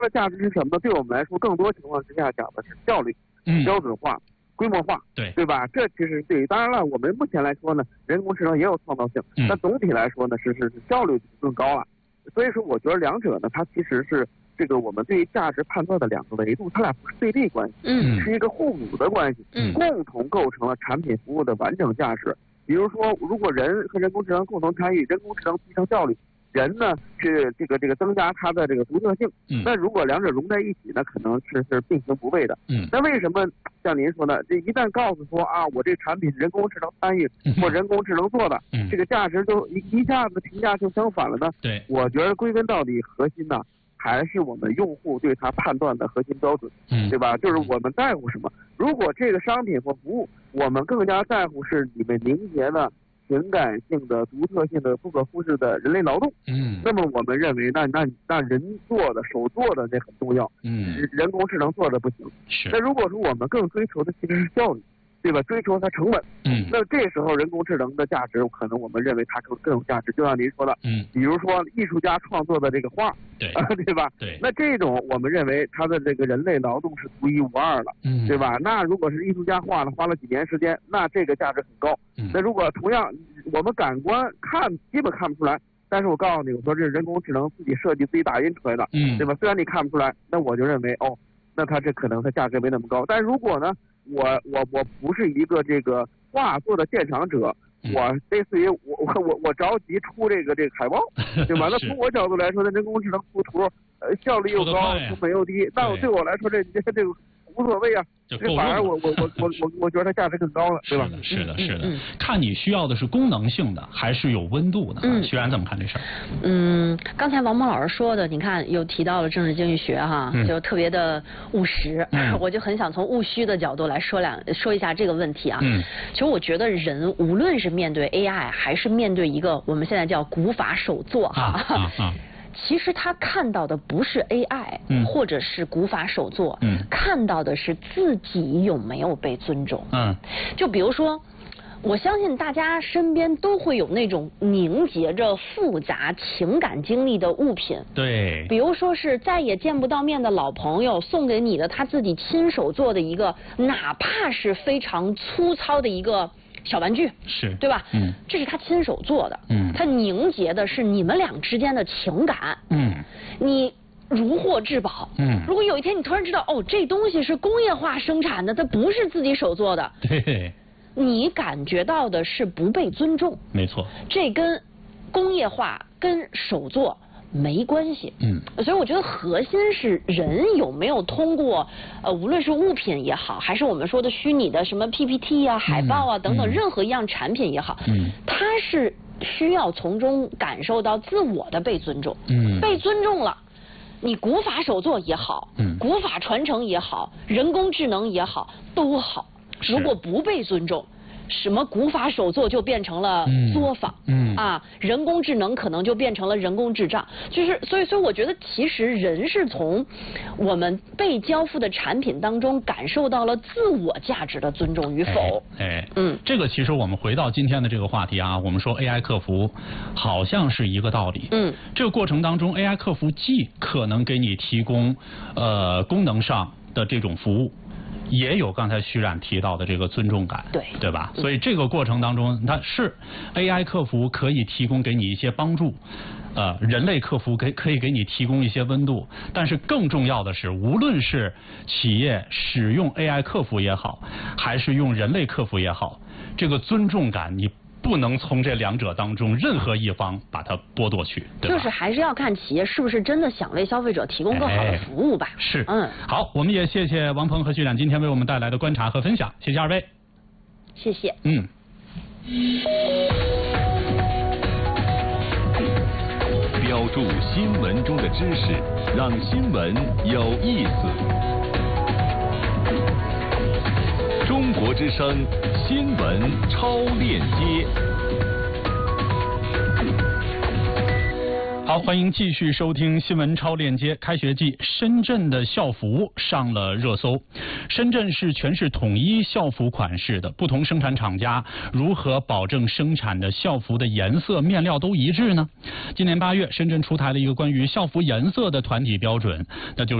的价值是什么呢？对我们来说，更多情况之下讲的是效率、标准化、规模化，对吧？这其实对。当然了，我们目前来说呢，人工智能也有创造性，但总体来说呢，是效率更高了。所以说，我觉得两者呢，它其实是这个我们对于价值判断的两个维度，它俩不是对立关系，是一个互补的关系，共同构成了产品服务的完整价值。比如说，如果人和人工智能共同参与，人工智能提升效率，人呢是这个增加它的这个独特性。那如果两者融在一起呢，可能是并行不悖的。那为什么像您说的，这一旦告诉说啊，我这产品是人工智能参与或人工智能做的，这个价值就一下子评价就相反了呢？对，我觉得归根到底核心呢，还是我们用户对它判断的核心标准，对吧？就是我们在乎什么。如果这个商品或服务，我们更加在乎是你们凝结的情感性的、独特性的、不可忽视的人类劳动，那么我们认为那人做的、手做的那很重要，人工智能做的不行。那如果说我们更追求的其实是效率，对吧？追求它成本，那这时候人工智能的价值，可能我们认为它更有价值。就像您说的，比如说艺术家创作的这个画，对吧？对，那这种我们认为它的这个人类劳动是独一无二的，对吧？那如果是艺术家画了，花了几年时间，那这个价值很高。那如果同样我们感官基本看不出来，但是我告诉你，我说这是人工智能自己设计、自己打印出来的，对吧？虽然你看不出来，那我就认为那它这可能它价值没那么高。但如果呢？我不是一个这个画作的鉴赏者，我类似于我着急出这个海报，对吧？那从我角度来说，那人工智能出图，效率又高，成本又低，那对我来说这个无所谓啊。这反而我觉得它价值更高了，对吧？ 是的。看你需要的是功能性的，还是有温度的？徐然怎么看这事儿？ 刚才王蒙老师说的，你看又提到了政治经济学哈，就特别的务实。我就很想从务虚的角度来说一下这个问题啊。其实我觉得人无论是面对 AI， 还是面对一个我们现在叫古法手作其实他看到的不是 AI，或者是古法手作，看到的是自己有没有被尊重。就比如说，我相信大家身边都会有那种凝结着复杂情感经历的物品。对。比如说是再也见不到面的老朋友送给你的他自己亲手做的一个，哪怕是非常粗糙的一个小玩具，是对吧？这是他亲手做的，他凝结的是你们俩之间的情感，你如获至宝，如果有一天你突然知道，这东西是工业化生产的，它不是自己手做的，对，你感觉到的是不被尊重，没错，这跟工业化跟手作没关系，所以我觉得核心是人有没有通过无论是物品也好，还是我们说的虚拟的什么 PPT 啊、海报啊等等，任何一样产品也好，它是需要从中感受到自我的被尊重，被尊重了，你古法手作也好，古法传承也好，人工智能也好，都好，如果不被尊重，什么古法手作就变成了作坊，人工智能可能就变成了人工智障，就是所以我觉得其实人是从我们被交付的产品当中感受到了自我价值的尊重与否。 这个其实我们回到今天的这个话题啊，我们说 AI 客服好像是一个道理。这个过程当中 AI 客服既可能给你提供功能上的这种服务，也有刚才徐冉提到的这个尊重感，对吧？所以这个过程当中，它是 AI 客服可以提供给你一些帮助，人类客服可以给你提供一些温度，但是更重要的是，无论是企业使用 AI 客服也好，还是用人类客服也好，这个尊重感你不能从这两者当中任何一方把它剥夺去，对吧？ 就是还是要看企业是不是真的想为消费者提供更好的服务吧。 是，好，我们也谢谢王鹏和徐冉今天为我们带来的观察和分享，谢谢二位。 谢谢。 标注新闻中的知识，让新闻有意思。中国之声新闻超链接。 好，欢迎继续收听新闻超链接。开学季，深圳的校服上了热搜。深圳是全市统一校服款式的，不同生产厂家如何保证生产的校服的颜色、面料都一致呢？今年8月，深圳出台了一个关于校服颜色的团体标准，那就是